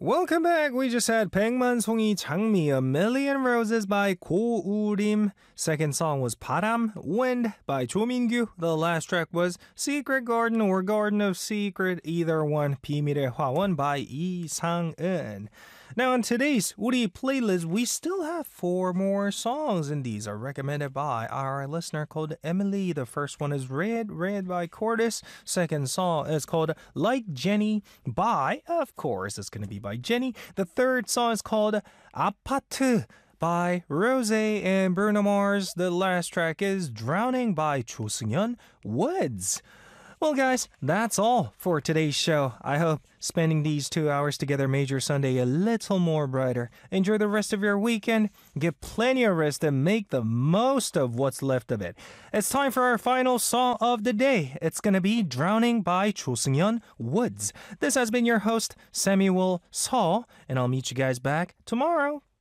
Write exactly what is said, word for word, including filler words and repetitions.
Welcome back. We just had 백만 송이 장미, A Million Roses by 고우림. Second song was 바람, Wind by 조민규. The last track was Secret Garden or Garden of Secret, either one, 비밀의 화원 by 이상은. Now in today's 우리 playlist, we still have four more songs, and these are recommended by our listener called Emily. The first one is Red, Red by Cordis. Second song is called Like Jenny by, of course, it's going to be by Jenny. The third song is called 아파트 by Rose and Bruno Mars. The last track is Drowning by 조승연 Woods. Well, guys, that's all for today's show. I hope spending these two hours together made your Sunday a little more brighter. Enjoy the rest of your weekend. Get plenty of rest and make the most of what's left of it. It's time for our final song of the day. It's going to be Drowning by 조승연 Woods. This has been your host, Samuel Saul, and I'll meet you guys back tomorrow.